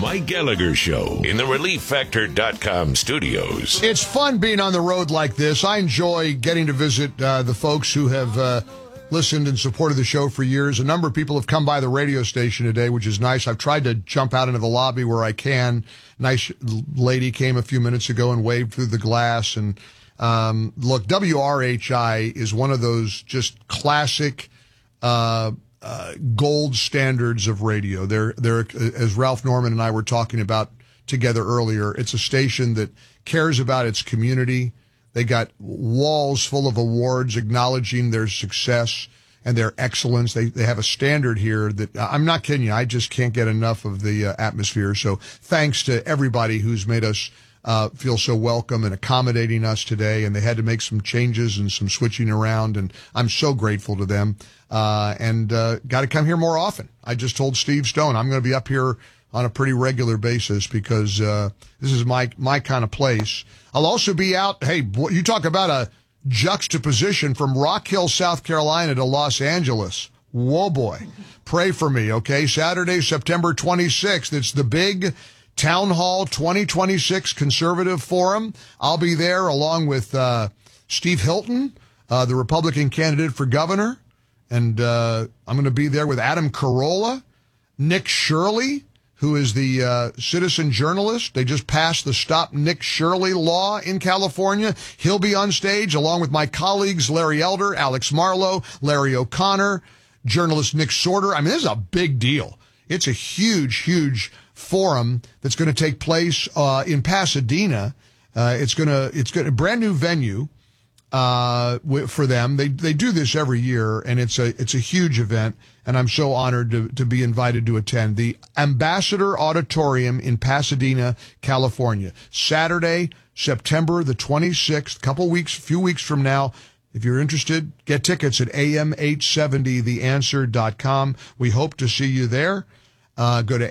Mike Gallagher Show in the ReliefFactor.com studios. It's fun being on the road like this. I enjoy getting to visit the folks who have listened and supported the show for years. A number of people have come by the radio station today, which is nice. I've tried to jump out into the lobby where I can. Nice lady came a few minutes ago and waved through the glass. And look, WRHI is one of those just classic gold standards of radio. They're as Ralph Norman and I were talking about together earlier, it's a station that cares about its community. They got walls full of awards acknowledging their success and their excellence. They have a standard here that I'm not kidding you. I just can't get enough of the atmosphere. So thanks to everybody who's made us feel so welcome and accommodating us today. And they had to make some changes and some switching around. And I'm so grateful to them. And got to come here more often. I just told Steve Stone I'm going to be up here on a pretty regular basis because this is my kind of place. I'll also be out. Hey, you talk about a juxtaposition from Rock Hill, South Carolina to Los Angeles. Whoa, boy. Pray for me, okay? Saturday, September 26th. It's the big Town Hall 2026 Conservative Forum. I'll be there along with Steve Hilton, the Republican candidate for governor. And I'm going to be there with Adam Carolla, Nick Shirley, who is the citizen journalist. They just passed the Stop Nick Shirley law in California. He'll be on stage along with my colleagues Larry Elder, Alex Marlowe, Larry O'Connor, journalist Nick Sorter. I mean, this is a big deal. It's a huge, huge forum that's going to take place in Pasadena. It's going to brand new venue for them. They do this every year, and it's a huge event, and I'm so honored to be invited to attend. The Ambassador Auditorium in Pasadena, California. Saturday, September the 26th, few weeks from now. If you're interested, get tickets at am870theanswer.com. We hope to see you there. Go to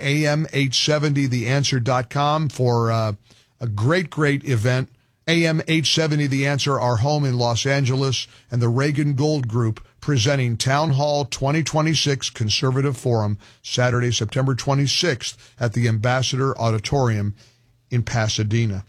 am870theanswer.com for a great, great event. AM 870 The Answer, our home in Los Angeles, and the Reagan Gold Group presenting Town Hall 2026 Conservative Forum, Saturday, September 26th at the Ambassador Auditorium in Pasadena.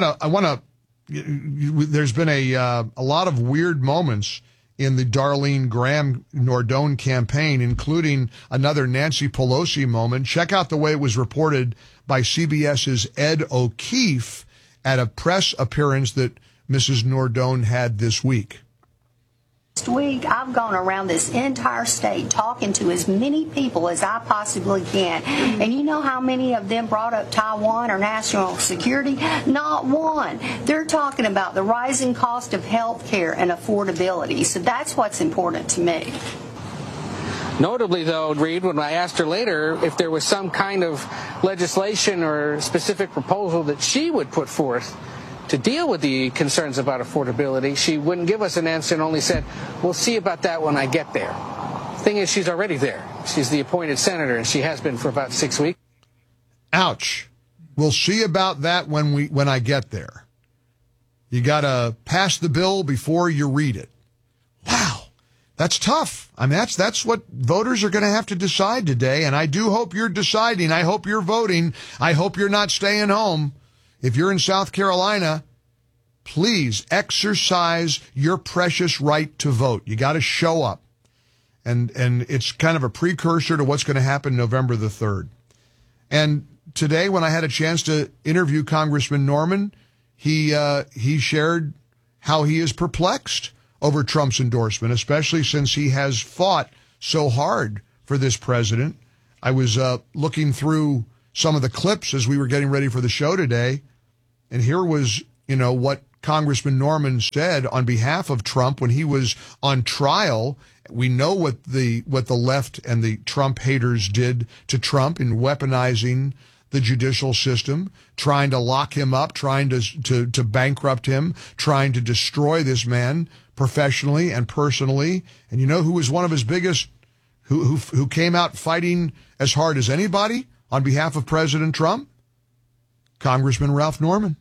There's been a lot of weird moments in the Darlene Graham Nordone campaign, including another Nancy Pelosi moment. Check out the way it was reported by CBS's Ed O'Keefe at a press appearance that Mrs. Nordone had this week. Last week, I've gone around this entire state talking to as many people as I possibly can. And you know how many of them brought up Taiwan or national security? Not one. They're talking about the rising cost of health care and affordability. So that's what's important to me. Notably, though, Reed, when I asked her later if there was some kind of legislation or specific proposal that she would put forth to deal with the concerns about affordability, she wouldn't give us an answer and only said, we'll see about that when I get there. Thing is, she's already there. She's the appointed senator, and she has been for about 6 weeks. Ouch. We'll see about that when I get there. You got to pass the bill before you read it. Wow. That's tough. I mean, that's what voters are going to have to decide today, and I do hope you're deciding. I hope you're voting. I hope you're not staying home. If you're in South Carolina, please exercise your precious right to vote. You got to show up. And it's kind of a precursor to what's going to happen November the 3rd. And today, when I had a chance to interview Congressman Norman, he shared how he is perplexed over Trump's endorsement, especially since he has fought so hard for this president. I was looking through some of the clips as we were getting ready for the show today, and here was, what Congressman Norman said on behalf of Trump when he was on trial. We know what the left and the Trump haters did to Trump in weaponizing the judicial system, trying to lock him up, trying to bankrupt him, trying to destroy this man professionally and personally. And you know who was one of his biggest, who came out fighting as hard as anybody on behalf of President Trump? Congressman Ralph Norman.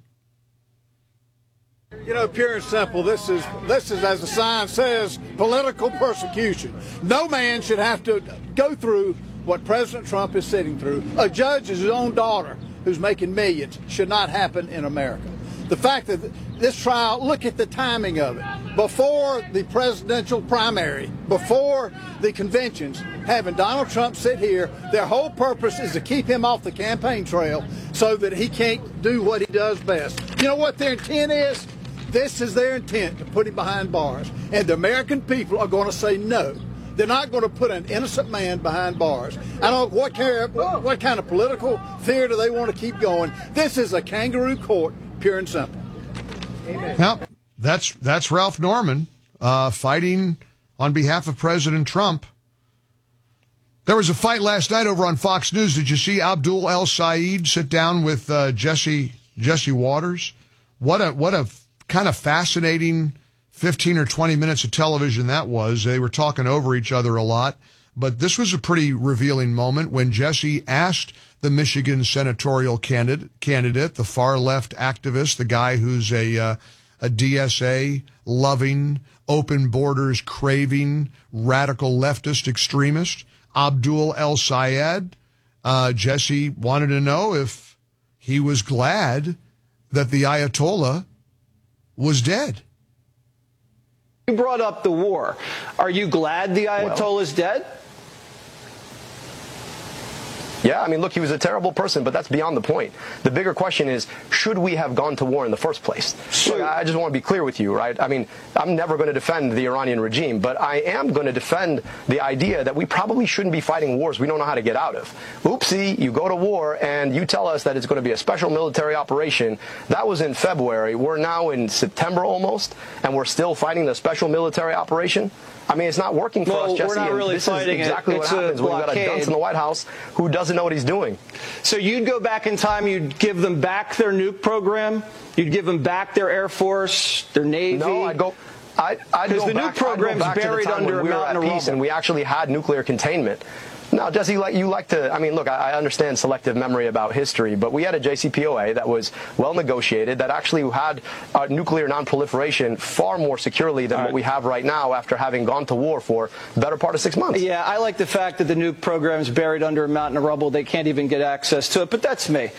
Pure and simple, this is, as the sign says, political persecution. No man should have to go through what President Trump is sitting through. A judge is his own daughter who's making millions. Should not happen in America. The fact that this trial, look at the timing of it. Before the presidential primary, before the conventions, having Donald Trump sit here, their whole purpose is to keep him off the campaign trail so that he can't do what he does best. You know what their intent is? This is their intent, to put him behind bars. And the American people are going to say no. They're not going to put an innocent man behind bars. I don't know what kind of political theater they want to keep going. This is a kangaroo court, pure and simple. Amen. Now, that's Ralph Norman fighting on behalf of President Trump. There was a fight last night over on Fox News. Did you see Abdul El Sayed sit down with Jesse Waters? What a kind of fascinating 15 or 20 minutes of television that was. They were talking over each other a lot. But this was a pretty revealing moment when Jesse asked the Michigan senatorial candidate, the far-left activist, the guy who's a DSA-loving, open borders craving, radical leftist extremist, Abdul El Sayed. Jesse wanted to know if he was glad that the Ayatollah was dead. You brought up the war. Are you glad the Ayatollah is dead? Yeah, I mean, look, he was a terrible person, but that's beyond the point. The bigger question is, should we have gone to war in the first place? Look, I just want to be clear with you, right? I mean, I'm never going to defend the Iranian regime, but I am going to defend the idea that we probably shouldn't be fighting wars we don't know how to get out of. Oopsie, you go to war and you tell us that it's going to be a special military operation. That was in February. We're now in September almost, and we're still fighting the special military operation. I mean, it's not working for us, Jesse. We're not really this fighting is exactly what happens when you've got a dunce in the White House who doesn't know what he's doing. So you'd go back in time, you'd give them back their nuke program, you'd give them back their Air Force, their Navy. No, I'd go back the nuke program's buried under a mountain of rubble. And we actually had nuclear containment. Now, Jesse, you like to, I mean, look, I understand selective memory about history, but we had a JCPOA that was well negotiated, that actually had nuclear nonproliferation far more securely than what we have right now after having gone to war for the better part of 6 months. Yeah, I like the fact that the nuke program's buried under a mountain of rubble. They can't even get access to it, but that's me.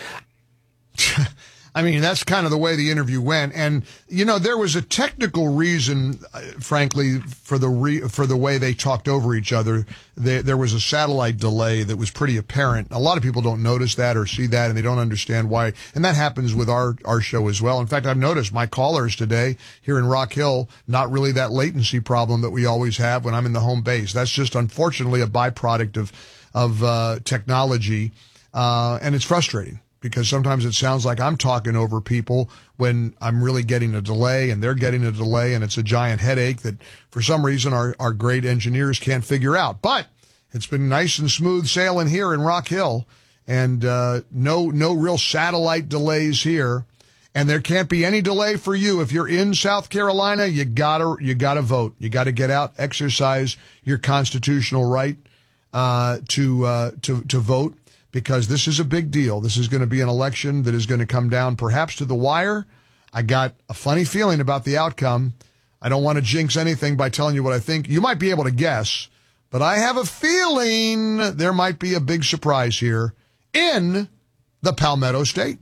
I mean, that's kind of the way the interview went. And, you know, there was a technical reason, frankly, for the way they talked over each other. There was a satellite delay that was pretty apparent. A lot of people don't notice that or see that, and they don't understand why. And that happens with our show as well. In fact, I've noticed my callers today here in Rock Hill, not really that latency problem that we always have when I'm in the home base. That's just, unfortunately, a byproduct of technology. And it's frustrating, because sometimes it sounds like I'm talking over people when I'm really getting a delay and they're getting a delay, and it's a giant headache that for some reason our great engineers can't figure out. But it's been nice and smooth sailing here in Rock Hill, and no real satellite delays here. And there can't be any delay for you. If you're in South Carolina, you gotta vote. You gotta get out, exercise your constitutional right to vote. Because this is a big deal. This is going to be an election that is going to come down perhaps to the wire. I got a funny feeling about the outcome. I don't want to jinx anything by telling you what I think. You might be able to guess, but I have a feeling there might be a big surprise here in the Palmetto State.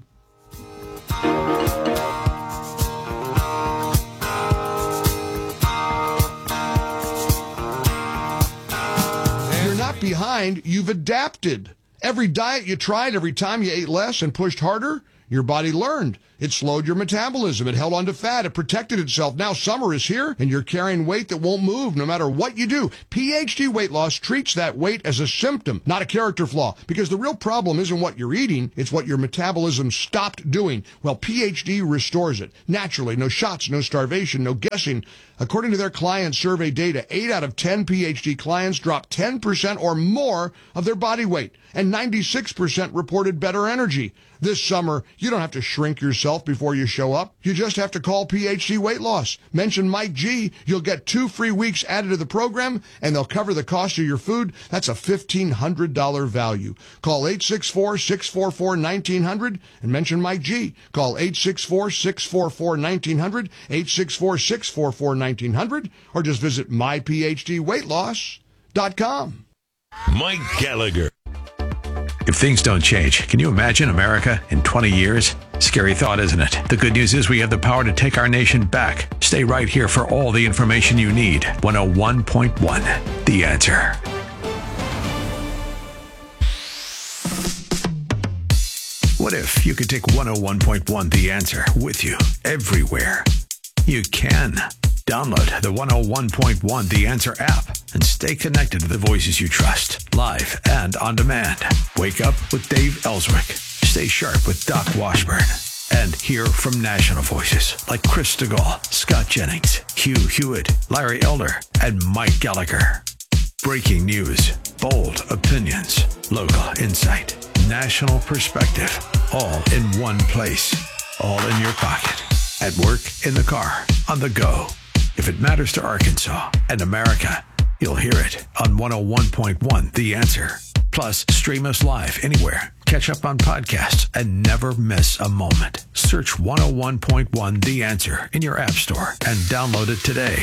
You're not behind, you've adapted. Every diet you tried, every time you ate less and pushed harder, your body learned. It slowed your metabolism. It held on to fat. It protected itself. Now summer is here, and you're carrying weight that won't move no matter what you do. PhD Weight Loss treats that weight as a symptom, not a character flaw, because the real problem isn't what you're eating, it's what your metabolism stopped doing. Well, PhD restores it. Naturally, no shots, no starvation, no guessing. According to their client survey data, 8 out of 10 PhD clients dropped 10% or more of their body weight, and 96% reported better energy. This summer, you don't have to shrink yourself before you show up. You just have to call PhD Weight Loss. Mention Mike G. You'll get 2 free weeks added to the program, and they'll cover the cost of your food. That's a $1,500 value. Call 864-644-1900 and mention Mike G. Call 864-644-1900, 864-644-1900, or just visit myphdweightloss.com. Mike Gallagher. If things don't change, can you imagine America in 20 years? Scary thought, isn't it? The good news is we have the power to take our nation back. Stay right here for all the information you need. 101.1, The Answer. What if you could take 101.1 The Answer with you everywhere? You can. Download the 101.1 The Answer app and stay connected to the voices you trust, live and on demand. Wake up with Dave Ellswick. Stay sharp with Doc Washburn. And hear from national voices like Chris DeGaulle, Scott Jennings, Hugh Hewitt, Larry Elder, and Mike Gallagher. Breaking news, bold opinions, local insight, national perspective, all in one place, all in your pocket, at work, in the car, on the go. If it matters to Arkansas and America, you'll hear it on 101.1 The Answer. Plus, stream us live anywhere. Catch up on podcasts and never miss a moment. Search 101.1 The Answer in your app store and download it today.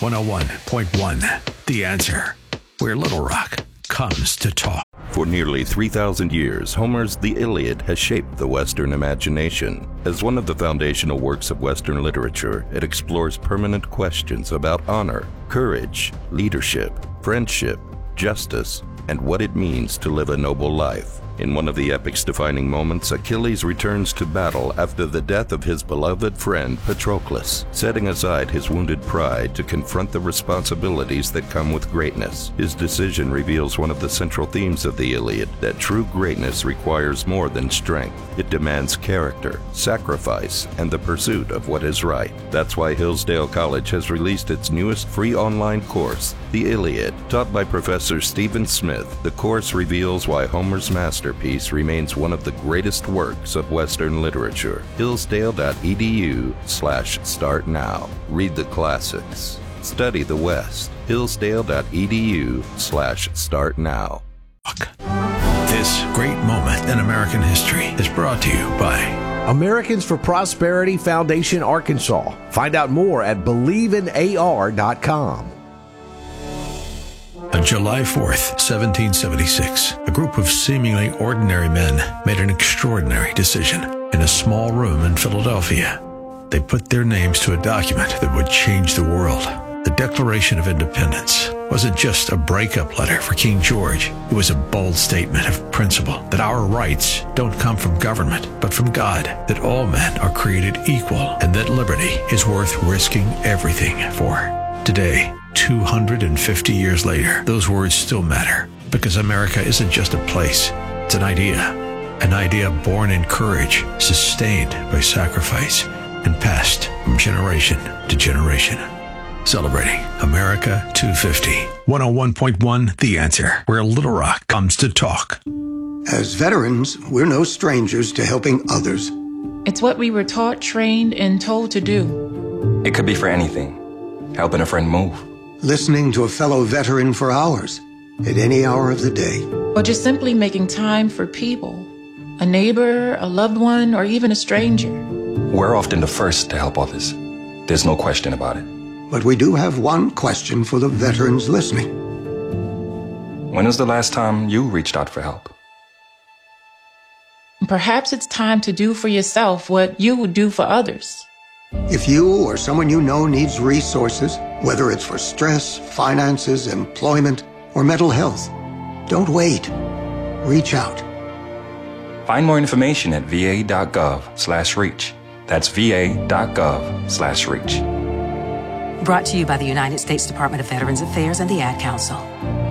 101.1 The Answer, where Little Rock comes to talk. For nearly 3,000 years, Homer's The Iliad has shaped the Western imagination. As one of the foundational works of Western literature, it explores permanent questions about honor, courage, leadership, friendship, justice, and what it means to live a noble life. In one of the epic's defining moments, Achilles returns to battle after the death of his beloved friend Patroclus, setting aside his wounded pride to confront the responsibilities that come with greatness. His decision reveals one of the central themes of the Iliad, that true greatness requires more than strength. It demands character, sacrifice, and the pursuit of what is right. That's why Hillsdale College has released its newest free online course, The Iliad. Taught by Professor Stephen Smith, the course reveals why Homer's masterpiece remains one of the greatest works of Western literature. Hillsdale.edu/start now. Read the classics. Study the West. Hillsdale.edu/start now. This great moment in American history is brought to you by Americans for Prosperity Foundation Arkansas. Find out more at believeinaar.com. On July 4th, 1776, a group of seemingly ordinary men made an extraordinary decision in a small room in Philadelphia. They put their names to a document that would change the world. The Declaration of Independence wasn't just a breakup letter for King George. It was a bold statement of principle that our rights don't come from government, but from God, that all men are created equal, and that liberty is worth risking everything for. Today, 250 years later, those words still matter, because America isn't just a place, it's an idea born in courage, sustained by sacrifice, and passed from generation to generation. Celebrating America 250. 101.1 The Answer, where Little Rock comes to talk. As veterans, we're no strangers to helping others. It's what we were taught, trained, and told to do. It could be for anything. Helping a friend move. Listening to a fellow veteran for hours, at any hour of the day. Or just simply making time for people. A neighbor, a loved one, or even a stranger. We're often the first to help others. There's no question about it. But we do have one question for the veterans listening. When was the last time you reached out for help? Perhaps it's time to do for yourself what you would do for others. If you or someone you know needs resources, whether it's for stress, finances, employment, or mental health, don't wait. Reach out. Find more information at va.gov/reach. That's va.gov/reach. Brought to you by the United States Department of Veterans Affairs and the Ad Council.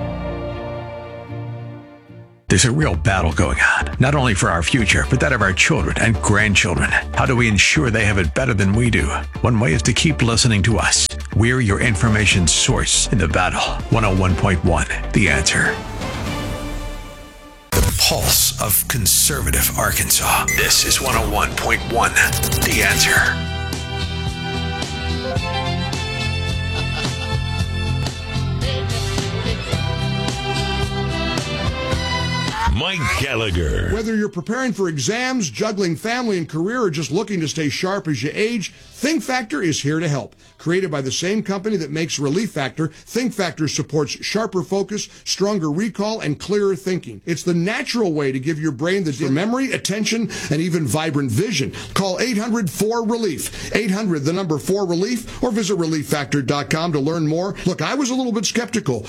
There's a real battle going on, not only for our future, but that of our children and grandchildren. How do we ensure they have it better than we do? One way is to keep listening to us. We're your information source in the battle. 101.1, The Answer. The pulse of conservative Arkansas. This is 101.1, The Answer. Mike Gallagher. Whether you're preparing for exams, juggling family and career, or just looking to stay sharp as you age, Think Factor is here to help. Created by the same company that makes Relief Factor, Think Factor supports sharper focus, stronger recall, and clearer thinking. It's the natural way to give your brain the memory, attention, and even vibrant vision. Call 800-4RELIEF. 800, the number 4RELIEF, or visit ReliefFactor.com to learn more. Look, I was a little bit skeptical.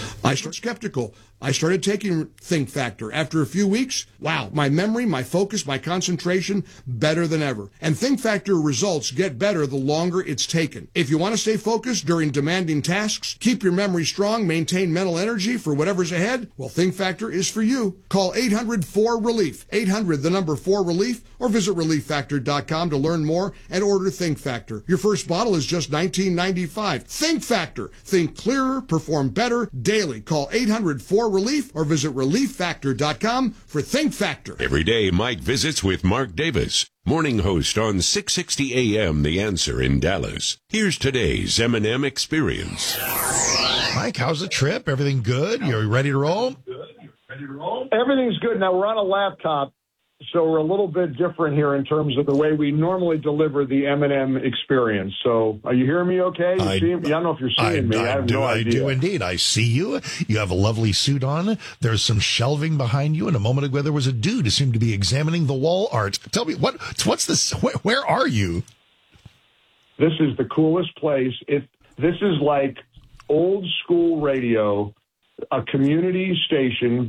I started taking Think Factor. After a few weeks, wow, my memory, my focus, my concentration, better than ever. And Think Factor results get better the longer it's taken. If you want to stay focused during demanding tasks, keep your memory strong, maintain mental energy for whatever's ahead, well, Think Factor is for you. Call 800-4RELIEF. 800, the number 4RELIEF, or visit ReliefFactor.com to learn more and order Think Factor. Your first bottle is just $19.95. Think Factor. Think clearer, perform better daily. Call 800-4RELIEF or visit ReliefFactor.com for Think Factor. Every day, Mike visits with Mark Davis, morning host on 660 AM The Answer in Dallas. Here's today's M&M Experience. Mike, how's the trip? Everything good? You ready to roll? Everything's good. Now, we're on a laptop, so we're a little bit different here in terms of the way we normally deliver the M&M Experience. So are you hearing me okay? I don't know if you're seeing me. I have no idea. I do indeed. I see you. You have a lovely suit on. There's some shelving behind you, and a moment ago there was a dude who seemed to be examining the wall art. Tell me, what's this? Where are you? This is the coolest place. This is like old school radio, a community station,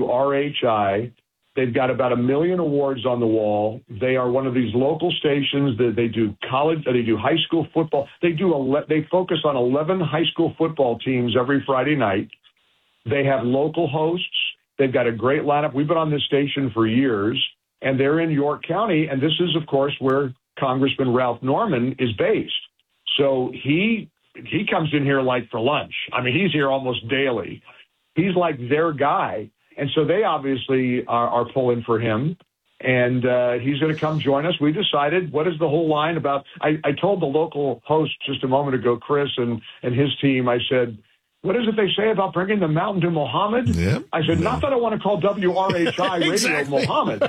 WRHI. They've got about 1 million awards on the wall. They are one of these local stations that they do they do high school football. They focus on 11 high school football teams every Friday night. They have local hosts. They've got a great lineup. We've been on this station for years, and they're in York County. And this is, of course, where Congressman Ralph Norman is based. So he comes in here like for lunch. I mean, he's here almost daily. He's like their guy. And so they obviously are pulling for him, and he's going to come join us. We decided, what is the whole line about? I told the local host just a moment ago, Chris, and his team, I said, what is it they say about bringing the mountain to Muhammad? Yep. I said, not that I want to call WRHI Radio Muhammad,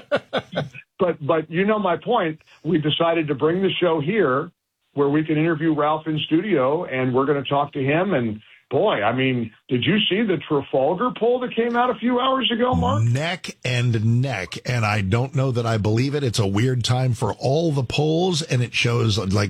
but you know my point. We decided to bring the show here where we can interview Ralph in studio, and we're going to talk to him. And boy, I mean, did you see the Trafalgar poll that came out a few hours ago, Mark? Neck and neck, and I don't know that I believe it. It's a weird time for all the polls, and it shows like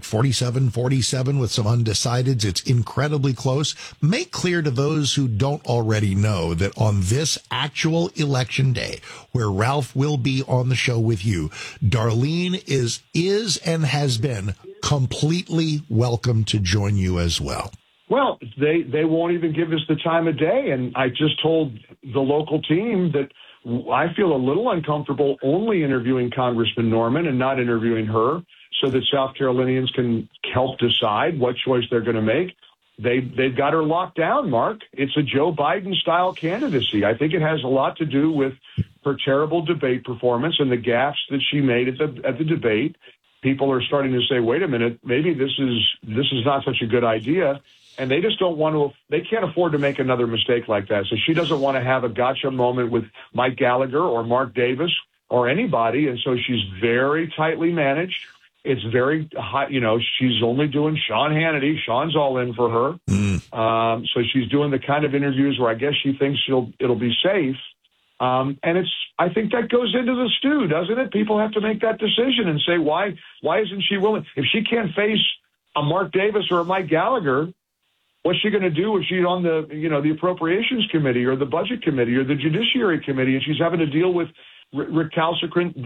47-47 with some undecideds. It's incredibly close. Make clear to those who don't already know that on this actual election day, where Ralph will be on the show with you, Darlene is and has been completely welcome to join you as well. Well, they won't even give us the time of day. And I just told the local team that I feel a little uncomfortable only interviewing Congressman Norman and not interviewing her so that South Carolinians can help decide what choice they're going to make. They've got her locked down, Mark. It's a Joe Biden-style candidacy. I think it has a lot to do with her terrible debate performance and the gaffes that she made at the debate. People are starting to say, wait a minute, maybe this is not such a good idea. And they just don't want to, they can't afford to make another mistake like that. So she doesn't want to have a gotcha moment with Mike Gallagher or Mark Davis or anybody. And so she's very tightly managed. It's very high, she's only doing Sean Hannity. Sean's all in for her. So she's doing the kind of interviews where I guess she thinks it'll be safe. And I think that goes into the stew, doesn't it? People have to make that decision and say, why isn't she willing? If she can't face a Mark Davis or a Mike Gallagher, what's she going to do if she's on the Appropriations Committee or the Budget Committee or the Judiciary Committee and she's having to deal with recalcitrant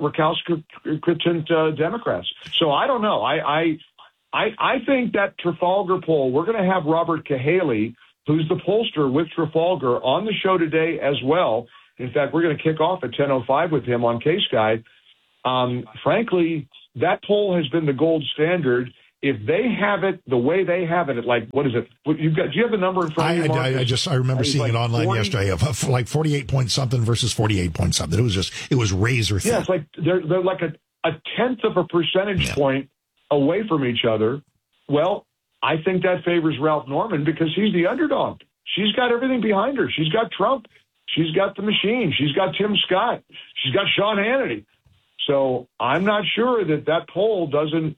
Democrats? So I don't know. I think that Trafalgar poll, we're going to have Robert Cahaley, who's the pollster with Trafalgar, on the show today as well. In fact, we're going to kick off at 10:05 with him on Case Guy. Frankly, that poll has been the gold standard. If they have it the way they have it, like, what is it? Do you have the number in front of you, Mark? I remember seeing it online yesterday of like 48 point something versus 48 point something. It was razor thin. Yeah, it's like they're like a tenth of a percentage point away from each other. Well, I think that favors Ralph Norman because he's the underdog. She's got everything behind her. She's got Trump. she's got the machine. She's got Tim Scott. She's got Sean Hannity. So I'm not sure that poll doesn't,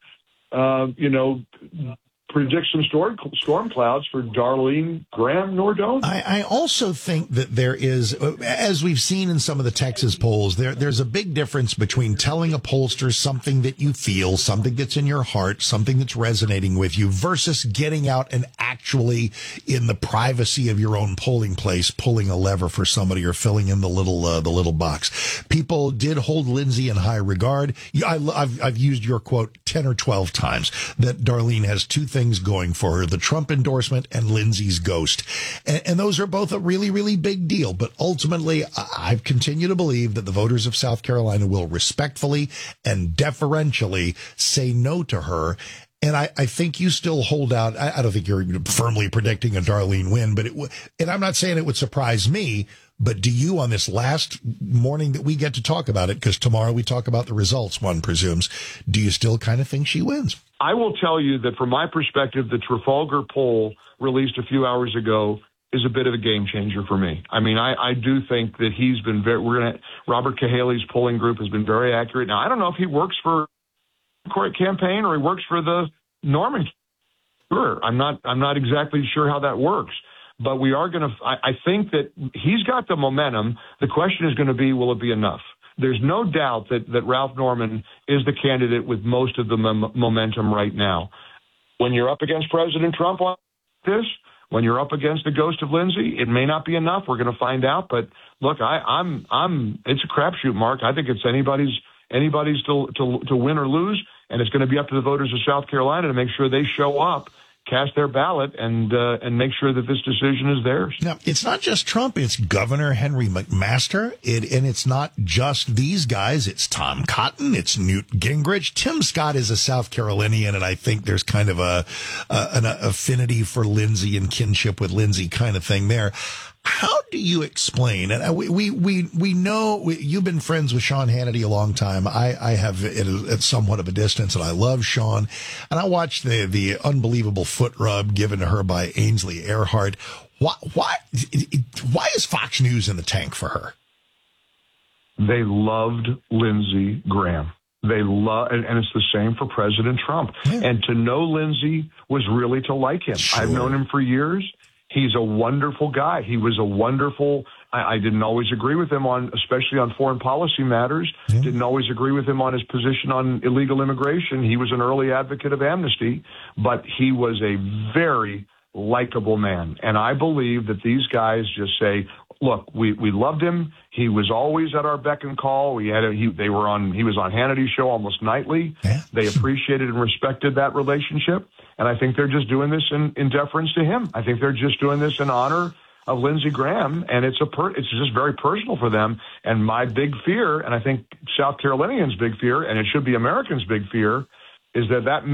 predict some storm clouds for Darlene Graham Nordone. I also think that there is, as we've seen in some of the Texas polls, there's a big difference between telling a pollster something that you feel, something that's in your heart, something that's resonating with you, versus getting out and actually, in the privacy of your own polling place, pulling a lever for somebody or filling in the little box. People did hold Lindsey in high regard. I've used your quote 10 or 12 times that Darlene has two things going for her, the Trump endorsement and Lindsey's ghost. And those are both a really, really big deal. But ultimately, I continue to believe that the voters of South Carolina will respectfully and deferentially say no to her. And I think you still hold out. I don't think you're firmly predicting a Darlene win, but and I'm not saying it would surprise me, but do you, on this last morning that we get to talk about it, because tomorrow we talk about the results, one presumes, do you still kind of think she wins? I will tell you that from my perspective, the Trafalgar poll released a few hours ago is a bit of a game changer for me. I mean, I do think that he's been Robert Cahaley's polling group has been very accurate. Now, I don't know if he works for the campaign or he works for the Norman. Sure. I'm not exactly sure how that works. But we are going to – I think that he's got the momentum. The question is going to be, will it be enough? There's no doubt that Ralph Norman is the candidate with most of the momentum right now. When you're up against President Trump like this, when you're up against the ghost of Lindsey, it may not be enough. We're going to find out. But, look, it's a crapshoot, Mark. I think it's anybody's to win or lose, and it's going to be up to the voters of South Carolina to make sure they show up, cast their ballot, and make sure that this decision is theirs. Now, it's not just Trump. It's Governor Henry McMaster. And it's not just these guys. It's Tom Cotton. It's Newt Gingrich. Tim Scott is a South Carolinian, and I think there's kind of an affinity for Lindsey and kinship with Lindsey kind of thing there. How do you explain, and we know you've been friends with Sean Hannity a long time. I have at somewhat of a distance, and I love Sean. And I watched the unbelievable foot rub given to her by Ainsley Earhart. Why is Fox News in the tank for her? They loved Lindsey Graham. They love, and it's the same for President Trump. Yeah. And to know Lindsey was really to like him. Sure. I've known him for years. He's a wonderful guy. He was a wonderful, I didn't always agree with him especially on foreign policy matters. Yeah. Didn't always agree with him on his position on illegal immigration. He was an early advocate of amnesty, but he was a very likable man. And I believe that these guys just say, look, we loved him. He was always at our beck and call. He was on Hannity's show almost nightly. Yeah. They appreciated and respected that relationship. And I think they're just doing this in deference to him. I think they're just doing this in honor of Lindsey Graham, and it's just very personal for them. And my big fear, and I think South Carolinians' big fear, and it should be Americans' big fear, is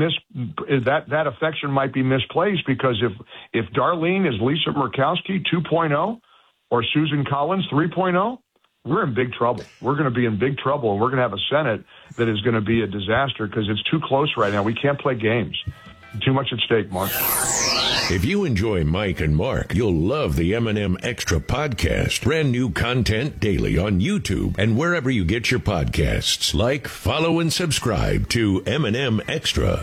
that affection might be misplaced, because if Darlene is Lisa Murkowski 2.0 or Susan Collins 3.0, we're in big trouble. We're going to be in big trouble, and we're going to have a Senate that is going to be a disaster because it's too close right now. We can't play games. Too much at stake, Mark. If you enjoy Mike and Mark, you'll love the M&M Extra podcast. Brand new content daily on YouTube and wherever you get your podcasts. Like, follow, and subscribe to M&M Extra.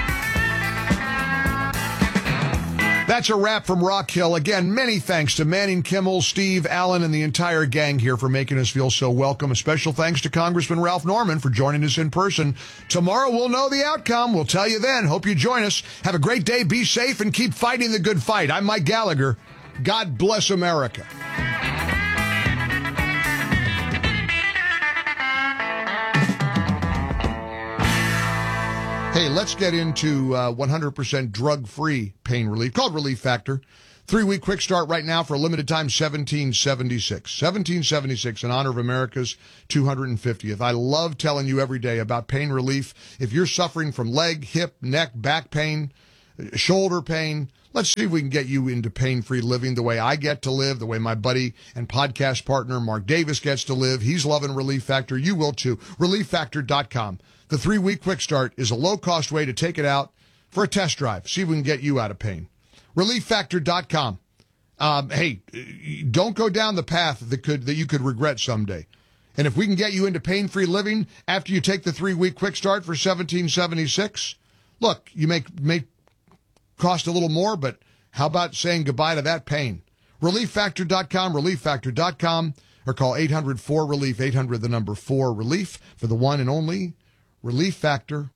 That's a wrap from Rock Hill. Again, many thanks to Manning Kimmel, Steve, Allen, and the entire gang here for making us feel so welcome. A special thanks to Congressman Ralph Norman for joining us in person. Tomorrow we'll know the outcome. We'll tell you then. Hope you join us. Have a great day. Be safe and keep fighting the good fight. I'm Mike Gallagher. God bless America. Hey, let's get into 100% drug-free pain relief, called Relief Factor. 3-week quick start right now for a limited time, $17.76. $17.76 in honor of America's 250th. I love telling you every day about pain relief. If you're suffering from leg, hip, neck, back pain, shoulder pain, let's see if we can get you into pain-free living the way I get to live, the way my buddy and podcast partner Mark Davis gets to live. He's loving Relief Factor. You will too. ReliefFactor.com. The 3-week quick start is a low-cost way to take it out for a test drive. See if we can get you out of pain. ReliefFactor.com. hey, don't go down the path that you could regret someday. And if we can get you into pain-free living after you take the 3-week quick start for $17.76, look, you may cost a little more, but how about saying goodbye to that pain? ReliefFactor.com, ReliefFactor.com, or call 800-4-RELIEF, 800 the number 4-RELIEF for the one and only Relief Factor.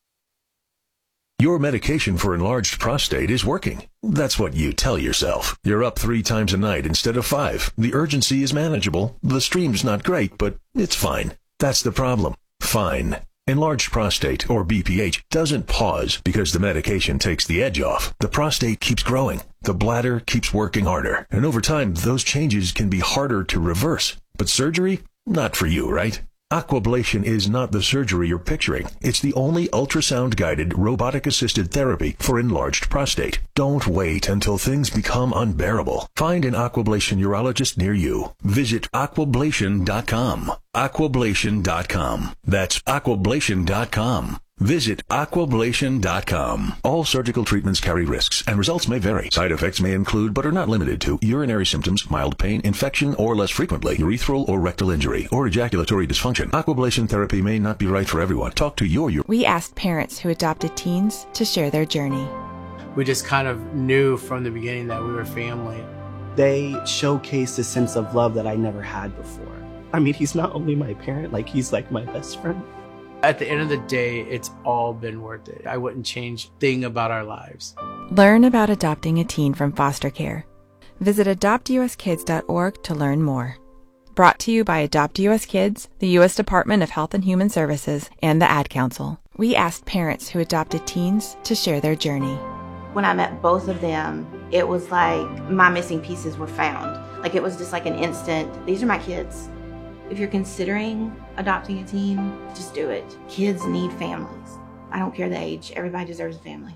Your medication for enlarged prostate is working. That's what you tell yourself. You're up 3 times a night instead of 5. The urgency is manageable. The stream's not great, but it's fine. That's the problem. Fine. Enlarged prostate, or BPH, doesn't pause because the medication takes the edge off. The prostate keeps growing. The bladder keeps working harder. And over time, those changes can be harder to reverse. But surgery? Not for you, right? Aquablation is not the surgery you're picturing. It's the only ultrasound-guided, robotic-assisted therapy for enlarged prostate. Don't wait until things become unbearable. Find an Aquablation urologist near you. Visit aquablation.com. Aquablation.com. That's aquablation.com. Visit aquablation.com. All surgical treatments carry risks, and results may vary. Side effects may include, but are not limited to, urinary symptoms, mild pain, infection, or less frequently, urethral or rectal injury, or ejaculatory dysfunction. Aquablation therapy may not be right for everyone. Talk to your We asked parents who adopted teens to share their journey. We just kind of knew from the beginning that we were family. They showcased a sense of love that I never had before. I mean, he's not only my parent, he's like my best friend. At the end of the day, it's all been worth it. I wouldn't change a thing about our lives. Learn about adopting a teen from foster care. Visit adoptuskids.org to learn more. Brought to you by Adopt US Kids, the U.S. Department of Health and Human Services, and the Ad Council. We asked parents who adopted teens to share their journey. When I met both of them, it was like my missing pieces were found. It was just like an instant, these are my kids. If you're considering adopting a teen, just do it. Kids need families. I don't care the age. Everybody deserves a family.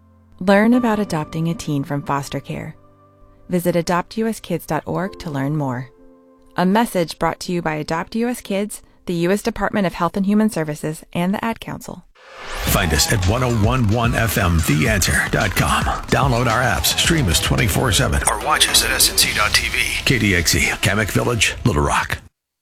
Learn about adopting a teen from foster care. Visit adoptuskids.org to learn more. A message brought to you by Adopt US Kids, the U.S. Department of Health and Human Services, and the Ad Council. Find us at 1011fmtheanswer.com. Download our apps, stream us 24/7, or watch us at snc.tv. KDXE, Kamek Village, Little Rock.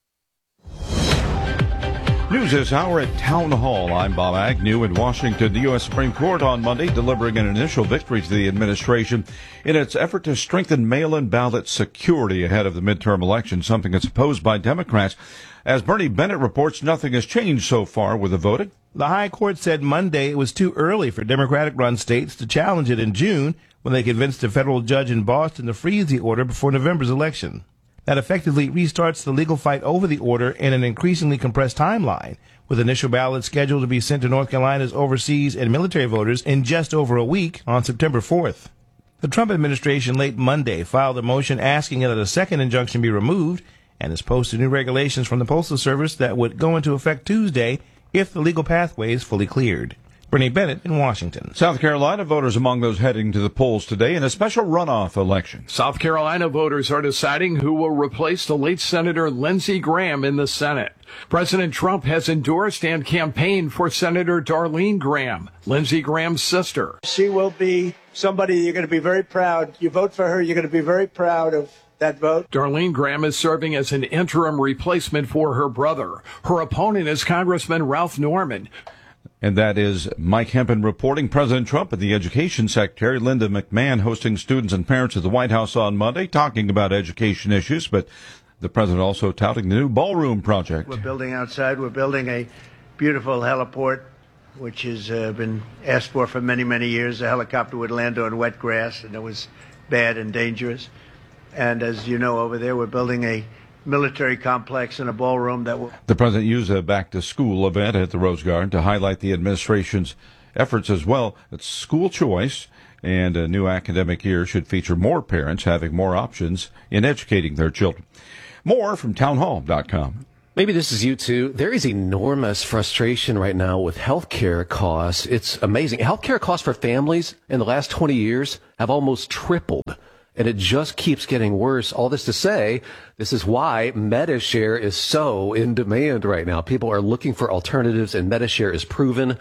News this hour at Town Hall. I'm Bob Agnew in Washington. The U.S. Supreme Court on Monday delivering an initial victory to the administration in its effort to strengthen mail-in ballot security ahead of the midterm election, something that's opposed by Democrats. As Bernie Bennett reports, nothing has changed so far with the voting. The High Court said Monday it was too early for Democratic-run states to challenge it in June when they convinced a federal judge in Boston to freeze the order before November's election. That effectively restarts the legal fight over the order in an increasingly compressed timeline, with initial ballots scheduled to be sent to North Carolina's overseas and military voters in just over a week on September 4th. The Trump administration late Monday filed a motion asking that a second injunction be removed and has posted new regulations from the Postal Service that would go into effect Tuesday if the legal pathway is fully cleared. Bernie Bennett in Washington. South Carolina voters among those heading to the polls today in a special runoff election. South Carolina voters are deciding who will replace the late Senator Lindsey Graham in the Senate. President Trump has endorsed and campaigned for Senator Darlene Graham, Lindsey Graham's sister. She will be somebody you're going to be very proud. You vote for her, you're going to be very proud of that vote. Darlene Graham is serving as an interim replacement for her brother. Her opponent is Congressman Ralph Norman. And that is Mike Hempen reporting. President Trump and the Education Secretary Linda McMahon hosting students and parents at the White House on Monday, talking about education issues, but the president also touting the new ballroom project. We're building outside. We're building a beautiful heliport, which has been asked for many, many years. A helicopter would land on wet grass, and it was bad and dangerous. And as you know, over there, we're building a military complex and a ballroom that will... The president used a back-to-school event at the Rose Garden to highlight the administration's efforts as well. It's school choice, and a new academic year should feature more parents having more options in educating their children. More from townhall.com. Maybe this is you too. There is enormous frustration right now with healthcare costs. It's amazing. Healthcare costs for families in the last 20 years have almost tripled. And it just keeps getting worse. All this to say, this is why Medi-Share is so in demand right now. People are looking for alternatives, and Medi-Share is proven.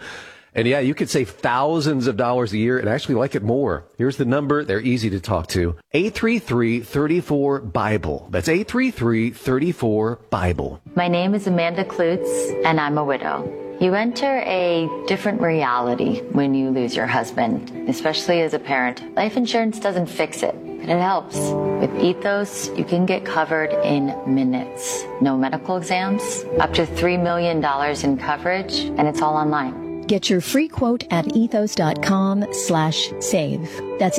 And yeah, you could save thousands of dollars a year and actually like it more. Here's the number. They're easy to talk to. 833-34-BIBLE. That's 833-34-BIBLE. My name is Amanda Klutz, and I'm a widow. You enter a different reality when you lose your husband, especially as a parent. Life insurance doesn't fix it, but it helps. With Ethos, you can get covered in minutes. No medical exams, up to $3 million in coverage, and it's all online. Get your free quote at ethos.com/save. That's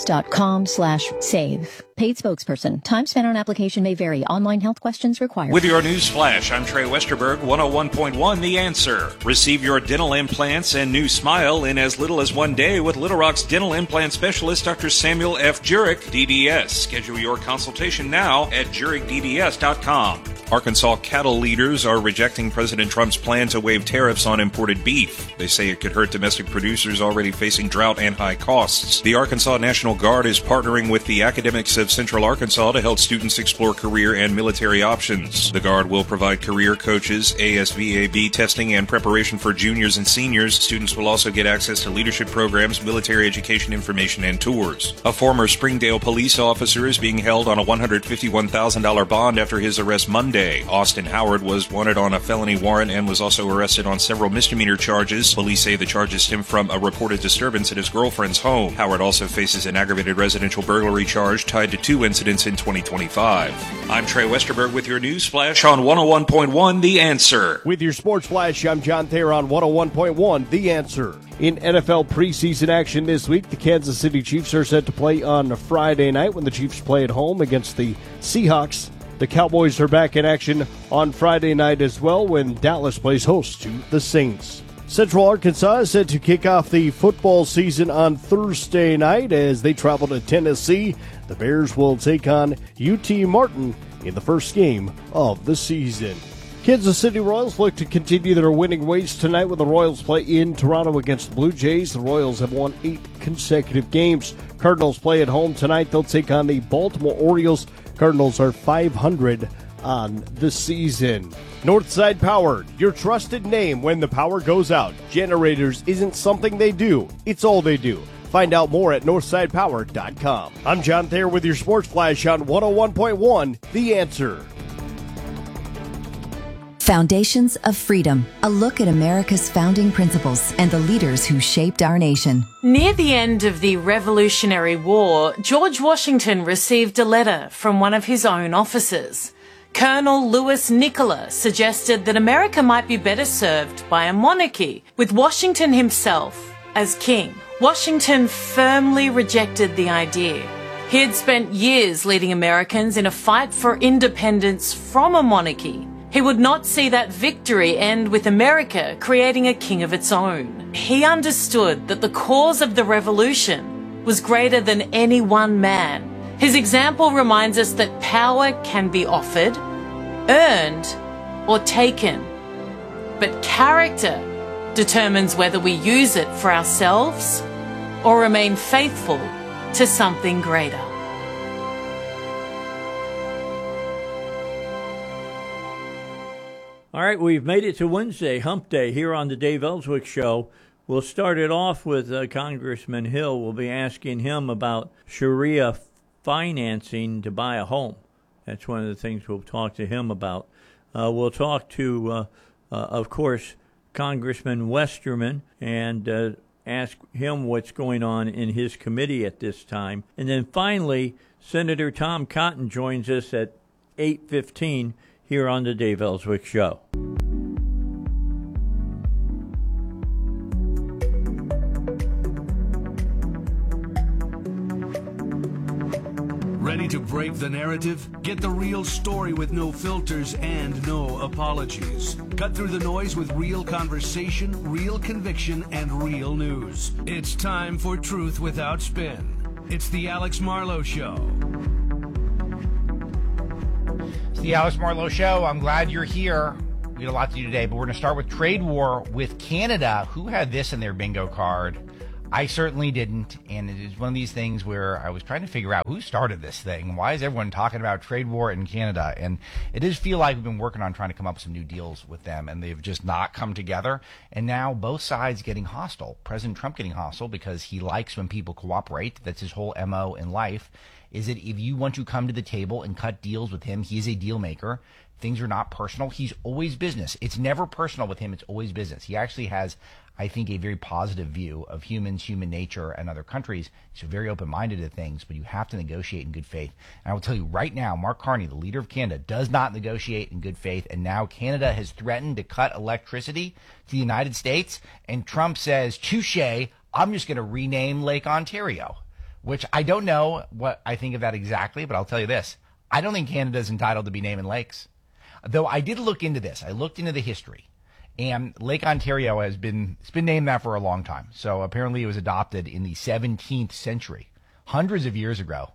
ethos.com/save. Paid spokesperson. Time spent on application may vary. Online health questions required. With your news flash, I'm Trey Westerberg, 101.1 The Answer. Receive your dental implants and new smile in as little as 1 day with Little Rock's dental implant specialist, Dr. Samuel F. Jurek, DDS. Schedule your consultation now at JurekDDS.com. Arkansas cattle leaders are rejecting President Trump's plan to waive tariffs on imported beef. They say it could hurt domestic producers already facing drought and high costs. The Arkansas National Guard is partnering with the academics of Central Arkansas to help students explore career and military options. The Guard will provide career coaches, ASVAB testing, and preparation for juniors and seniors. Students will also get access to leadership programs, military education information, and tours. A former Springdale police officer is being held on a $151,000 bond after his arrest Monday. Austin Howard was wanted on a felony warrant and was also arrested on several misdemeanor charges. Police say the charges stem from a reported disturbance at his girlfriend's home. Howard also faces an aggravated residential burglary charge tied to 2 incidents in 2025. I'm Trey Westerberg with your news flash on 101.1 The Answer. With your sports flash, I'm John Thayer on 101.1 The Answer. In NFL preseason action this week, the Kansas City Chiefs are set to play on Friday night when the Chiefs play at home against the Seahawks. The Cowboys are back in action on Friday night as well when Dallas plays host to the Saints. Central Arkansas is set to kick off the football season on Thursday night as they travel to Tennessee. The Bears will take on UT Martin in the first game of the season. Kansas City Royals look to continue their winning ways tonight when the Royals play in Toronto against the Blue Jays. The Royals have won 8 consecutive games. Cardinals play at home tonight. They'll take on the Baltimore Orioles. Cardinals are 500 on the season. Northside Power, your trusted name when the power goes out. Generators isn't something they do, it's all they do. Find out more at northsidepower.com. I'm John Thayer with your Sports Flash on 101.1 The Answer. Foundations of Freedom, a look at America's founding principles and the leaders who shaped our nation. Near the end of the Revolutionary War, George Washington received a letter from one of his own officers. Colonel Louis Nicola suggested that America might be better served by a monarchy, with Washington himself as king. Washington firmly rejected the idea. He had spent years leading Americans in a fight for independence from a monarchy. He would not see that victory end with America creating a king of its own. He understood that the cause of the revolution was greater than any one man. His example reminds us that power can be offered, earned, or taken. But character determines whether we use it for ourselves or remain faithful to something greater. All right, we've made it to Wednesday, Hump Day, here on the Dave Ellswick Show. We'll start it off with Congressman Hill. We'll be asking him about Sharia financing to buy a home. That's one of the things we'll talk to him about. We'll talk to, of course, Congressman Westerman and ask him what's going on in his committee at this time. And then finally, Senator Tom Cotton joins us at 8:15 here on the Dave Ellswick Show. Ready to break the narrative? Get the real story with no filters and no apologies. Cut through the noise with real conversation, real conviction, and real news. It's time for Truth Without Spin. It's the Alex Marlowe Show. It's the Alex Marlowe Show. I'm glad you're here. We had a lot to do today, but we're going to start with trade war with Canada. Who had this in their bingo card? I certainly didn't, and it is one of these things where I was trying to figure out who started this thing. Why is everyone talking about trade war in Canada? And it does feel like we've been working on trying to come up with some new deals with them, and they've just not come together. And now both sides getting hostile. President Trump getting hostile because he likes when people cooperate. That's his whole MO in life, is that if you want to come to the table and cut deals with him, he is a deal maker. Things are not personal. He's always business. It's never personal with him. It's always business. He actually has, I think, a very positive view of humans, human nature, and other countries. He's very open-minded to things, but you have to negotiate in good faith. And I will tell you right now, Mark Carney, the leader of Canada, does not negotiate in good faith, and now Canada has threatened to cut electricity to the United States, and Trump says, touche, I'm just going to rename Lake Ontario, which I don't know what I think of that exactly, but I'll tell you this. I don't think Canada is entitled to be naming lakes. Though I did look into this. I looked into the history. And Lake Ontario it's been named that for a long time. So apparently it was adopted in the 17th century, hundreds of years ago,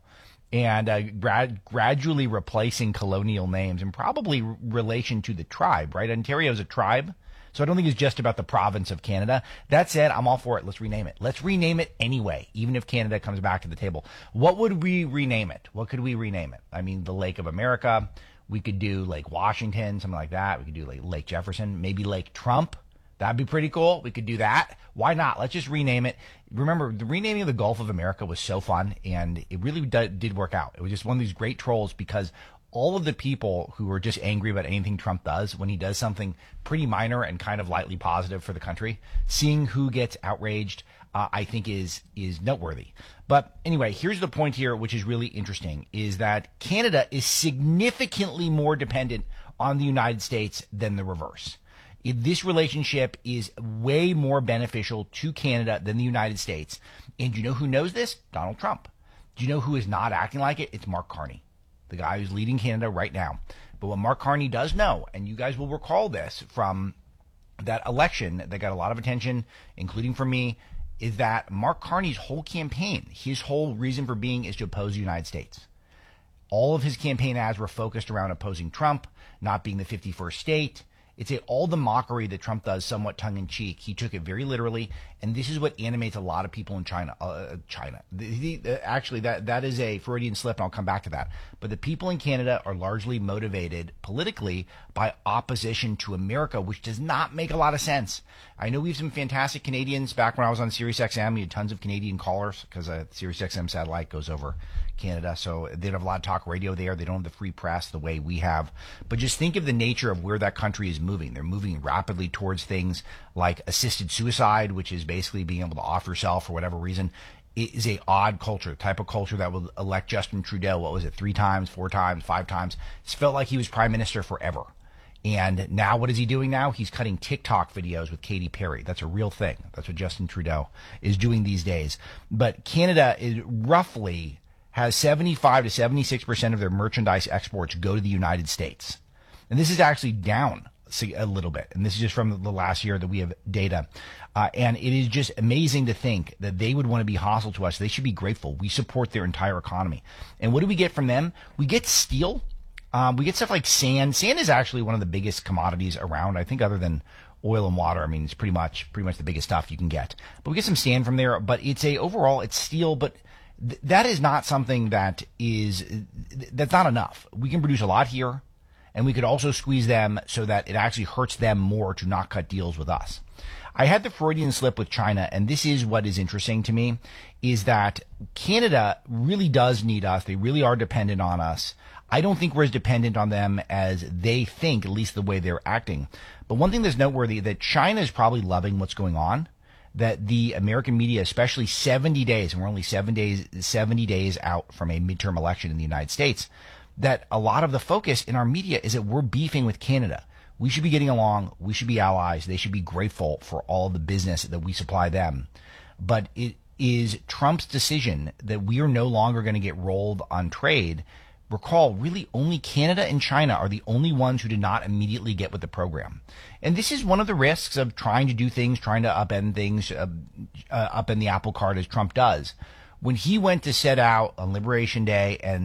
and gradually replacing colonial names and probably relation to the tribe, right? Ontario is a tribe. So I don't think it's just about the province of Canada. That said, I'm all for it. Let's rename it. Let's rename it anyway, even if Canada comes back to the table. What would we rename it? What could we rename it? I mean, the Lake of America. We could do Lake Washington, something like that. We could do Lake Jefferson, maybe Lake Trump. That'd be pretty cool. We could do that. Why not? Let's just rename it. Remember, the renaming of the Gulf of America was so fun, and it really did work out. It was just one of these great trolls because all of the people who are just angry about anything Trump does, when he does something pretty minor and kind of lightly positive for the country, seeing who gets outraged, I think is noteworthy. But anyway, here's the point here, which is really interesting, is that Canada is significantly more dependent on the United States than the reverse. This relationship is way more beneficial to Canada than the United States. And you know who knows this? Donald Trump. Do you know who is not acting like it? It's Mark Carney, the guy who's leading Canada right now. But what Mark Carney does know, and you guys will recall this from that election that got a lot of attention, including from me, is that Mark Carney's whole campaign, his whole reason for being is to oppose the United States. All of his campaign ads were focused around opposing Trump, not being the 51st state. It's all the mockery that Trump does somewhat tongue-in-cheek. He took it very literally, and this is what animates a lot of people in China. Actually, that is a Freudian slip, and I'll come back to that. But the people in Canada are largely motivated politically by opposition to America, which does not make a lot of sense. I know we have some fantastic Canadians. Back when I was on SiriusXM, we had tons of Canadian callers because SiriusXM satellite goes over Canada, so they don't have a lot of talk radio there. They don't have the free press the way we have. But just think of the nature of where that country is moving. They're moving rapidly towards things like assisted suicide, which is basically being able to off yourself for whatever reason. It is a odd culture, type of culture that will elect Justin Trudeau, 3 times, 4 times, 5 times. It's felt like he was prime minister forever. And now what is he doing now? He's cutting TikTok videos with Katy Perry. That's a real thing. That's what Justin Trudeau is doing these days. But Canada is roughly has 75 to 76% of their merchandise exports go to the United States. And this is actually down a little bit. And this is just from the last year that we have data. And it is just amazing to think that they would want to be hostile to us. They should be grateful. We support their entire economy. And what do we get from them? We get steel. We get stuff like sand. Sand is actually one of the biggest commodities around, I think, other than oil and water. I mean, it's pretty much the biggest stuff you can get. But we get some sand from there. But overall, it's steel. But that is not something that's not enough. We can produce a lot here, and we could also squeeze them so that it actually hurts them more to not cut deals with us. I had the Freudian slip with China, and this is what is interesting to me, is that Canada really does need us. They really are dependent on us. I don't think we're as dependent on them as they think, at least the way they're acting. But one thing that's noteworthy, that China is probably loving what's going on, that the American media, especially 70 days, and we're only 70 days out from a midterm election in the United States, that a lot of the focus in our media is that we're beefing with Canada. We should be getting along. We should be allies. They should be grateful for all the business that we supply them. But it is Trump's decision that we are no longer going to get rolled on trade. Recall, really only Canada and China are the only ones who did not immediately get with the program. And this is one of the risks of trying to do things, trying to upend things, upend the apple cart as Trump does. When he went to set out on Liberation Day and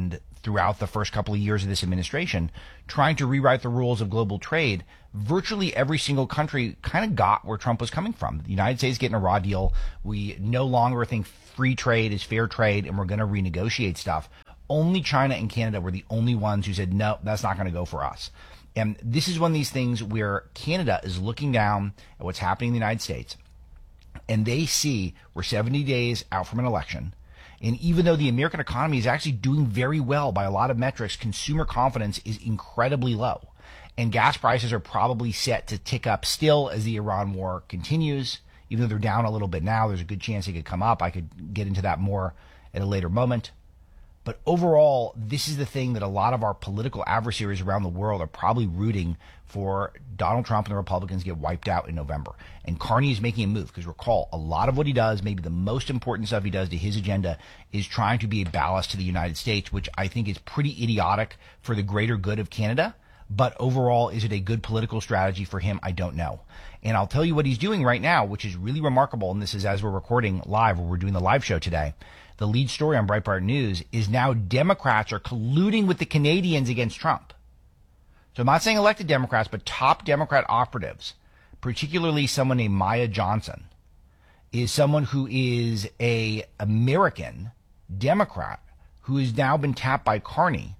throughout the first couple of years of this administration, trying to rewrite the rules of global trade. Virtually every single country kind of got where Trump was coming from. The United States getting a raw deal. We no longer think free trade is fair trade, and we're going to renegotiate stuff. Only China and Canada were the only ones who said, no, that's not going to go for us. And this is one of these things where Canada is looking down at what's happening in the United States, and they see we're 70 days out from an election. And even though the American economy is actually doing very well by a lot of metrics, consumer confidence is incredibly low. And gas prices are probably set to tick up still as the Iran war continues. Even though they're down a little bit now, there's a good chance they could come up. I could get into that more at a later moment. But overall, this is the thing that a lot of our political adversaries around the world are probably rooting for Donald Trump and the Republicans get wiped out in November. And Carney is making a move because recall, a lot of what he does, maybe the most important stuff he does to his agenda is trying to be a ballast to the United States, which I think is pretty idiotic for the greater good of Canada. But overall, is it a good political strategy for him? I don't know. And I'll tell you what he's doing right now, which is really remarkable. And this is as we're recording live, or we're doing the live show today. The lead story on Breitbart News is now Democrats are colluding with the Canadians against Trump. So I'm not saying elected Democrats, but top Democrat operatives, particularly someone named Maya Johnson, is someone who is a American Democrat who has now been tapped by Carney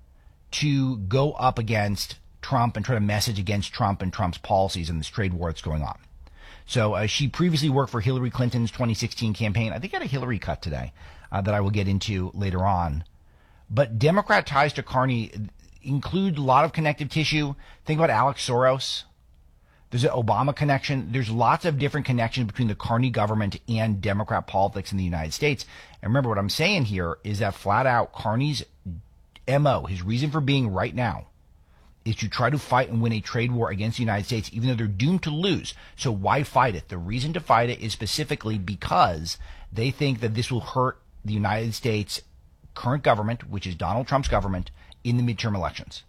to go up against Trump and try to message against Trump and Trump's policies and this trade war that's going on. So she previously worked for Hillary Clinton's 2016 campaign. I think I had a Hillary cut today that I will get into later on. But Democrat ties to Carney include a lot of connective tissue. Think about Alex Soros. There's an Obama connection. There's lots of different connections between the Carney government and Democrat politics in the United States. And remember, what I'm saying here is that flat out Carney's MO, his reason for being right now, is to try to fight and win a trade war against the United States, even though they're doomed to lose. So why fight it? The reason to fight it is specifically because they think that this will hurt the United States current government, which is Donald Trump's government, in the midterm elections.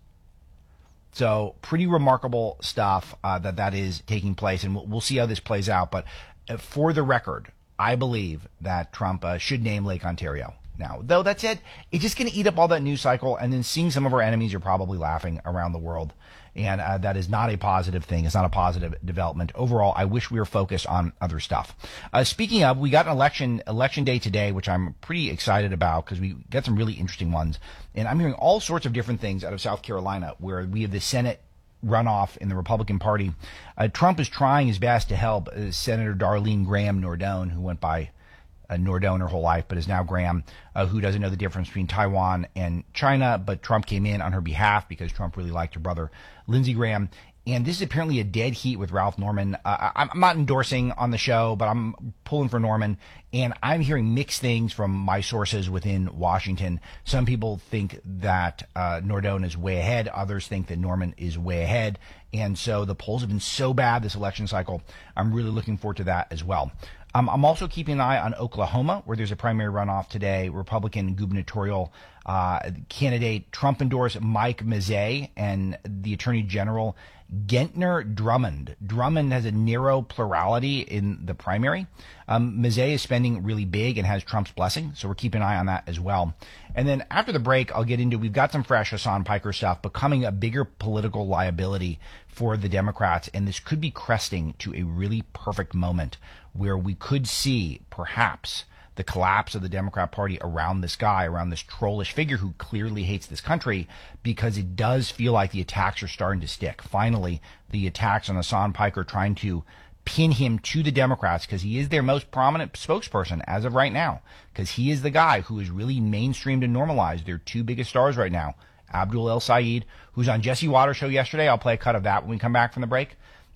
So pretty remarkable stuff that is taking place, and we'll see how this plays out. But for the record, I believe that Trump should name Lake Ontario. Now, though that said, it's just going to eat up all that news cycle, and then seeing some of our enemies are probably laughing around the world, and that is not a positive thing. It's not a positive development. Overall, I wish we were focused on other stuff. Speaking of, we got an election day today, which I'm pretty excited about because we got some really interesting ones, and I'm hearing all sorts of different things out of South Carolina, where we have the Senate runoff in the Republican Party. Trump is trying his best to help Senator Darlene Graham Nordone, who went by Nordone her whole life, but is now Graham, who doesn't know the difference between Taiwan and China, but Trump came in on her behalf because Trump really liked her brother, Lindsey Graham. And this is apparently a dead heat with Ralph Norman. I'm not endorsing on the show, but I'm pulling for Norman. And I'm hearing mixed things from my sources within Washington. Some people think that Nordone is way ahead. Others think that Norman is way ahead. And so the polls have been so bad this election cycle. I'm really looking forward to that as well. I'm also keeping an eye on Oklahoma, where there's a primary runoff today. Republican gubernatorial candidate Trump endorsed Mike Mazzei and the Attorney General Gentner Drummond. Drummond has a narrow plurality in the primary. Mazzei is spending really big and has Trump's blessing, so we're keeping an eye on that as well. And then after the break, I'll get into, we've got some fresh Hassan Piker stuff becoming a bigger political liability for the Democrats, and this could be cresting to a really perfect moment where we could see perhaps the collapse of the Democrat Party around this guy, around this trollish figure who clearly hates this country, because it does feel like the attacks are starting to stick. Finally, the attacks on Hassan Piker trying to pin him to the Democrats because he is their most prominent spokesperson as of right now, because he is the guy who is really mainstreamed and normalized their two biggest stars right now, Abdul El Sayed, who's on Jesse Waters' show yesterday. I'll play a cut of that when we come back from the break,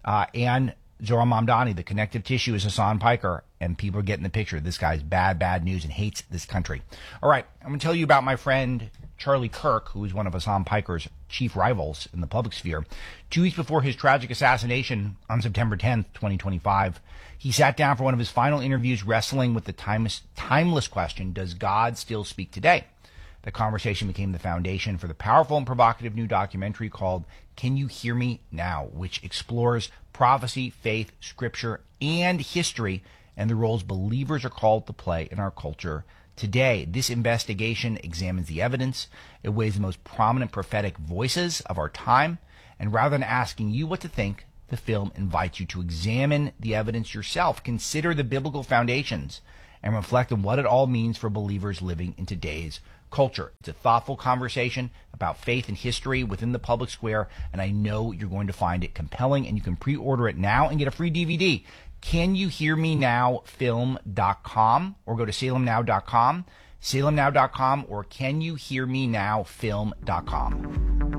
and Zohran Mamdani. The connective tissue is Hassan Piker, and people are getting the picture. This guy's bad news and hates this country. All right, I'm going to tell you about my friend Charlie Kirk, who is one of Hassan Piker's chief rivals in the public sphere. 2 weeks before his tragic assassination on September 10th, 2025, he sat down for one of his final interviews wrestling with the timeless question, does God still speak today? The conversation became the foundation for the powerful and provocative new documentary called Can You Hear Me Now?, which explores prophecy, faith, scripture, and history, and the roles believers are called to play in our culture Today, this investigation examines the evidence. It weighs the most prominent prophetic voices of our time. And rather than asking you what to think, the film invites you to examine the evidence yourself, consider the biblical foundations, and reflect on what it all means for believers living in today's culture. It's a thoughtful conversation about faith and history within the public square, and I know you're going to find it compelling, and you can pre-order it now and get a free DVD. Can You Hear Me Now Film.com, or go to salemnow.com, salemnow.com, or Can You Hear Me Now Film.com.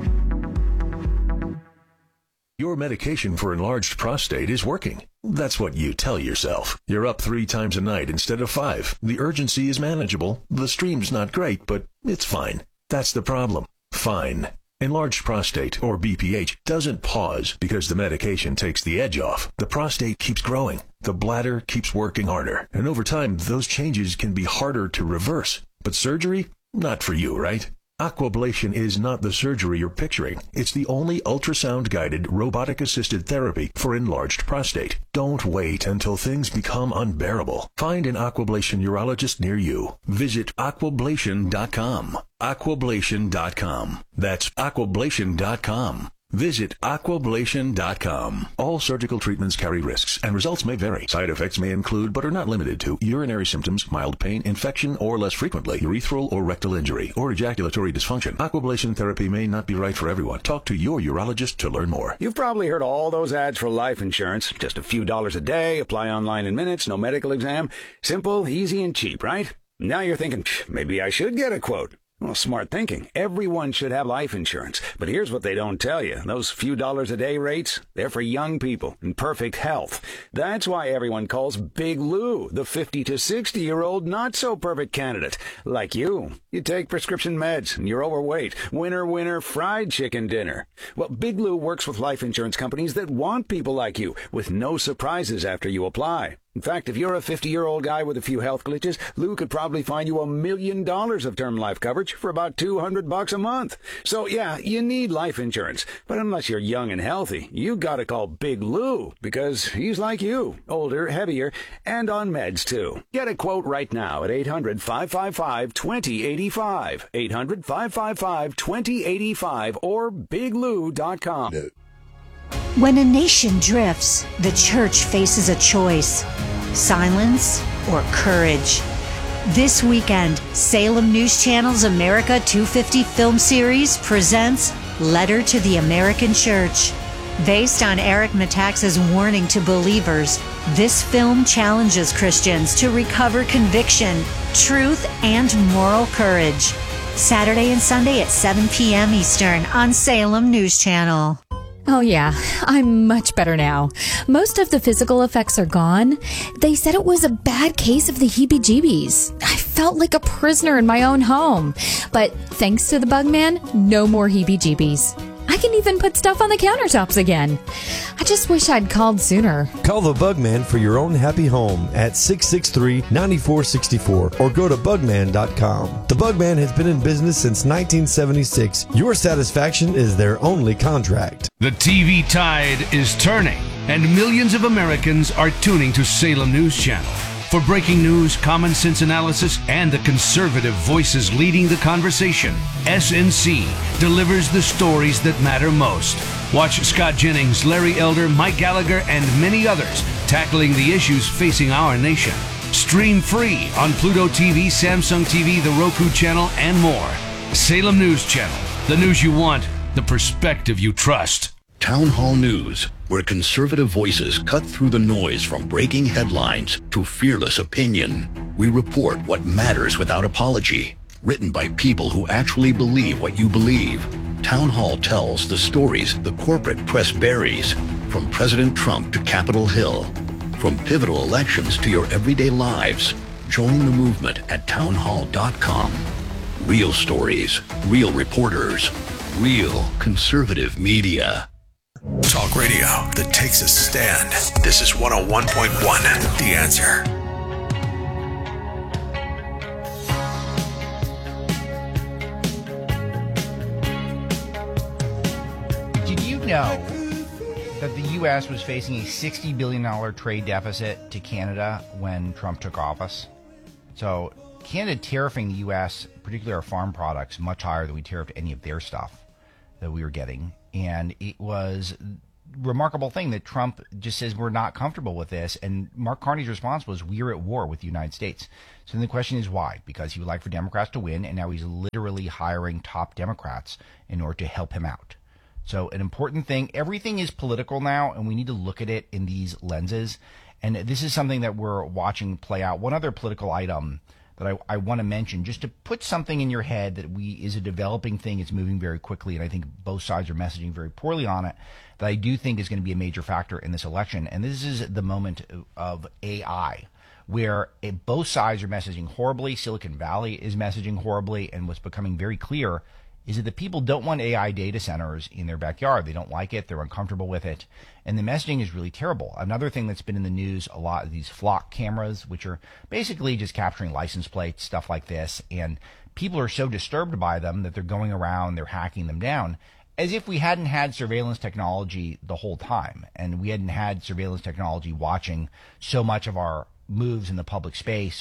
Your medication for enlarged prostate is working. That's what you tell yourself. You're up 3 times a night instead of 5. The urgency is manageable. The stream's not great, but it's fine. That's the problem. Fine. Enlarged prostate, or BPH, doesn't pause because the medication takes the edge off. The prostate keeps growing. The bladder keeps working harder. And over time, those changes can be harder to reverse. But surgery? Not for you, right? Aquablation is not the surgery you're picturing. It's the only ultrasound-guided, robotic-assisted therapy for enlarged prostate. Don't wait until things become unbearable. Find an Aquablation urologist near you. Visit aquablation.com. Aquablation.com. That's aquablation.com. Visit aquablation.com. All surgical treatments carry risks, and results may vary. Side effects may include, but are not limited to, urinary symptoms, mild pain, infection, or less frequently, urethral or rectal injury, or ejaculatory dysfunction. Aquablation therapy may not be right for everyone. Talk to your urologist to learn more. You've probably heard all those ads for life insurance. Just a few dollars a day, apply online in minutes, no medical exam. Simple, easy, and cheap, right? Now you're thinking, maybe I should get a quote. Well, smart thinking. Everyone should have life insurance. But here's what they don't tell you. Those few dollars a day rates, they're for young people in perfect health. That's why everyone calls Big Lou the 50 to 60-year-old not-so-perfect candidate. Like you. You take prescription meds, and you're overweight. Winner, fried chicken dinner. Well, Big Lou works with life insurance companies that want people like you, with no surprises after you apply. In fact, if you're a 50-year-old guy with a few health glitches, Lou could probably find you $1 million of term life coverage for about $200 a month. So yeah, you need life insurance. But unless you're young and healthy, you gotta call Big Lou, because he's like you, older, heavier, and on meds too. Get a quote right now at 800-555-2085, 800-555-2085, or biglou.com. When a nation drifts, the church faces a choice: silence or courage. This weekend, Salem News Channel's America 250 film series presents Letter to the American Church. Based on Eric Metaxas' warning to believers, this film challenges Christians to recover conviction, truth, and moral courage. Saturday and Sunday at 7 p.m. Eastern on Salem News Channel. Oh yeah, I'm much better now. Most of the physical effects are gone. They said it was a bad case of the heebie-jeebies. I felt like a prisoner in my own home. But thanks to the Bugman, no more heebie-jeebies. I can even put stuff on the countertops again. I just wish I'd called sooner. Call the Bugman for your own happy home at 663-9464 or go to bugman.com. The Bugman has been in business since 1976. Your satisfaction is their only contract. The TV tide is turning, and millions of Americans are tuning to Salem News Channel. For breaking news, common sense analysis, and the conservative voices leading the conversation, SNC delivers the stories that matter most. Watch Scott Jennings, Larry Elder, Mike Gallagher, and many others tackling the issues facing our nation. Stream free on Pluto TV, Samsung TV, the Roku channel, and more. Salem News Channel. The news you want, the perspective you trust. Town Hall News, where conservative voices cut through the noise from breaking headlines to fearless opinion. We report what matters without apology. Written by people who actually believe what you believe. Town Hall tells the stories the corporate press buries, from President Trump to Capitol Hill. From pivotal elections to your everyday lives. Join the movement at townhall.com. Real stories, real reporters, real conservative media. Talk radio that takes a stand. This is 101.1, The Answer. Did you know that the U.S. was facing a $60 billion trade deficit to Canada when Trump took office? So Canada tariffing the U.S., particularly our farm products, much higher than we tariffed any of their stuff that we were getting. And it was remarkable thing that Trump just says we're not comfortable with this, and Mark Carney's response was we're at war with the United States. So then the question is why? Because he would like for Democrats to win, and now he's literally hiring top Democrats in order to help him out. So an important thing, everything is political now, and we need to look at it in these lenses. And this is something that we're watching play out. One other political item that I want to mention, just to put something in your head that is a developing thing. It's moving very quickly, and I think both sides are messaging very poorly on it, that I do think is going to be a major factor in this election. And this is the moment of AI, where both sides are messaging horribly. Silicon Valley is messaging horribly, and what's becoming very clear is that the people don't want AI data centers in their backyard. They don't like it. They're uncomfortable with it. And the messaging is really terrible. Another thing that's been in the news a lot is these flock cameras, which are basically just capturing license plates, stuff like this. And people are so disturbed by them that they're going around, they're hacking them down, as if we hadn't had surveillance technology the whole time. And we hadn't had surveillance technology watching so much of our moves in the public space,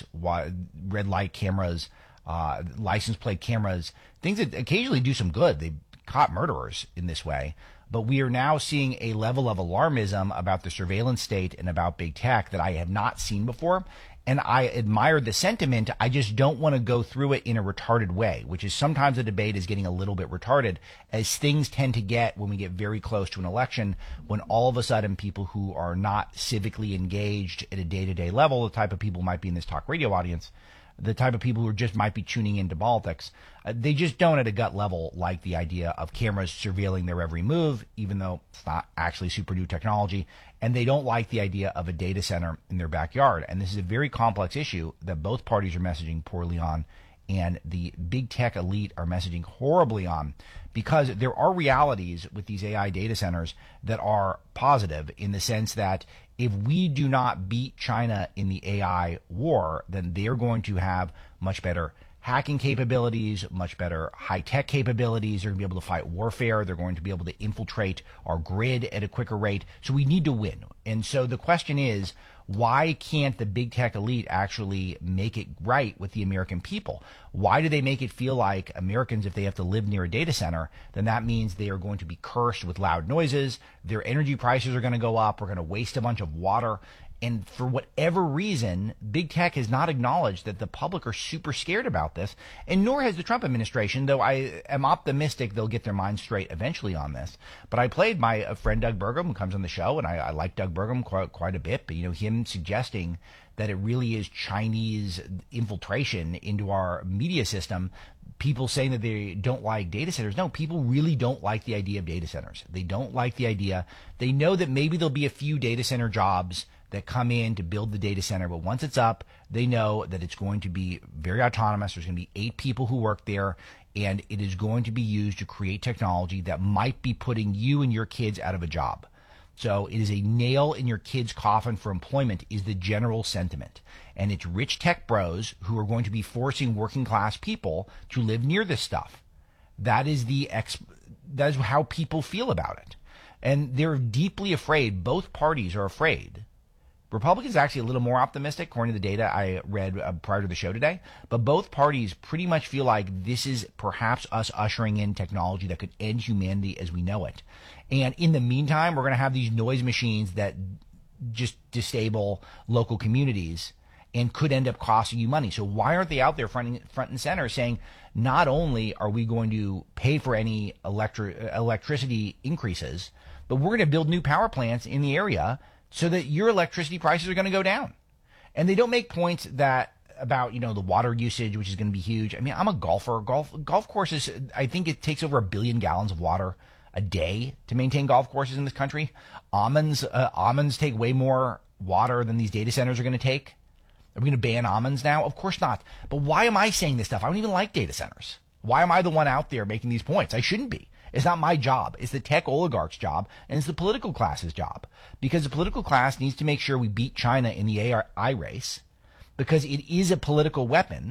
red light cameras, license plate cameras, things that occasionally do some good. They caught murderers in this way. But we are now seeing a level of alarmism about the surveillance state and about big tech that I have not seen before. And I admire the sentiment. I just don't want to go through it in a retarded way, which is sometimes the debate is getting a little bit retarded, as things tend to get when we get very close to an election, when all of a sudden people who are not civically engaged at a day-to-day level, the type of people might be in this talk radio audience, the type of people who just might be tuning into politics, they just don't at a gut level like the idea of cameras surveilling their every move, even though it's not actually super new technology. And they don't like the idea of a data center in their backyard. And this is a very complex issue that both parties are messaging poorly on, and the big tech elite are messaging horribly on, because there are realities with these AI data centers that are positive, in the sense that if we do not beat China in the AI war, then they're going to have much better hacking capabilities, much better high-tech capabilities. They're going to be able to fight warfare. They're going to be able to infiltrate our grid at a quicker rate. So we need to win. And so the question is, why can't the big tech elite actually make it right with the American people? Why do they make it feel like Americans, if they have to live near a data center, then that means they are going to be cursed with loud noises, their energy prices are going to go up, we're going to waste a bunch of water. And for whatever reason, big tech has not acknowledged that the public are super scared about this, and nor has the Trump administration, though I am optimistic they'll get their minds straight eventually on this. But I played my friend Doug Burgum, who comes on the show, and I like Doug Burgum quite a bit, but him suggesting that it really is Chinese infiltration into our media system, people saying that they don't like data centers. No, people really don't like the idea of data centers. They don't like the idea. They know that maybe there'll be a few data center jobs that come in to build the data center, but once it's up, they know that it's going to be very autonomous. There's going to be 8 people who work there, and it is going to be used to create technology that might be putting you and your kids out of a job. So it is a nail in your kid's coffin for employment, is the general sentiment. And it's rich tech bros who are going to be forcing working class people to live near this stuff. That is that is how people feel about it. And they're deeply afraid. Both parties are afraid. Republicans are actually a little more optimistic, according to the data I read prior to the show today. But both parties pretty much feel like this is perhaps us ushering in technology that could end humanity as we know it. And in the meantime, we're going to have these noise machines that just disable local communities and could end up costing you money. So why aren't they out there front and center saying, not only are we going to pay for any electricity increases, but we're going to build new power plants in the area so that your electricity prices are going to go down. And they don't make points about the water usage, which is going to be huge. I mean, I'm a golfer. Golf courses, I think it takes over 1 billion gallons of water a day to maintain golf courses in this country. Almonds take way more water than these data centers are going to take. Are we going to ban almonds now? Of course not. But why am I saying this stuff? I don't even like data centers. Why am I the one out there making these points? I shouldn't be. It's not my job. It's the tech oligarch's job, and it's the political class's job. Because the political class needs to make sure we beat China in the AI race, because it is a political weapon.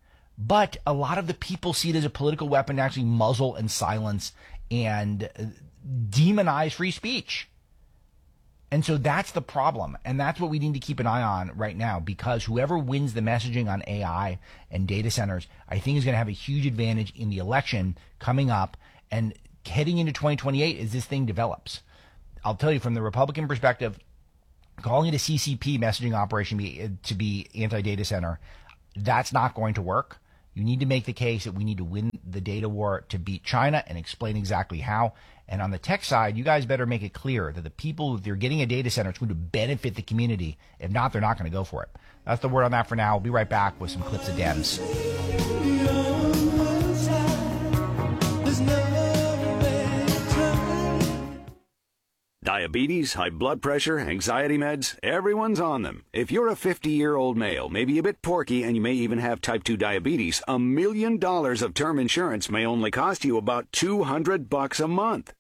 But a lot of the people see it as a political weapon to actually muzzle and silence and demonize free speech. And so that's the problem. And that's what we need to keep an eye on right now, because whoever wins the messaging on AI and data centers, I think is going to have a huge advantage in the election coming up and heading into 2028 as this thing develops. I'll tell you from the Republican perspective, calling it a CCP messaging operation to be anti-data center, that's not going to work. You need to make the case that we need to win the data war to beat China and explain exactly how. And on the tech side, you guys better make it clear that the people, if they're getting a data center, it's going to benefit the community. If not, they're not going to go for it. That's the word on that for now. We'll be right back with some clips of Dems. Diabetes, high blood pressure, anxiety meds, everyone's on them. If you're a 50-year-old male, maybe a bit porky, and you may even have type 2 diabetes, $1 million of term insurance may only cost you about $200 a month.